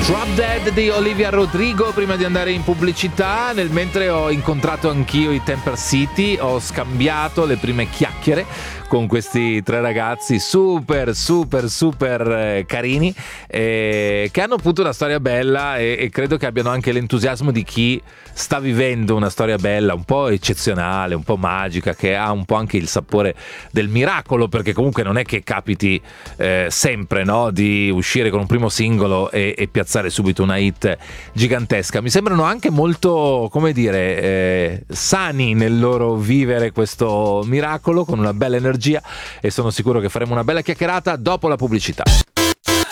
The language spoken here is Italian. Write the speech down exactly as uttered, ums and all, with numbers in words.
Drop Dead di Olivia Rodrigo prima di andare in pubblicità. Nel mentre ho incontrato anch'io i Temper City, ho scambiato le prime chiacchiere con questi tre ragazzi super super super eh, carini eh, che hanno appunto una storia bella e, e credo che abbiano anche l'entusiasmo di chi sta vivendo una storia bella, un po' eccezionale, un po' magica, che ha un po' anche il sapore del miracolo, perché comunque non è che capiti eh, sempre, no, di uscire con un primo singolo e, e piazzare subito una hit gigantesca. Mi sembrano anche molto, come dire, eh, sani nel loro vivere questo miracolo con una bella energia, e sono sicuro che faremo una bella chiacchierata dopo la pubblicità.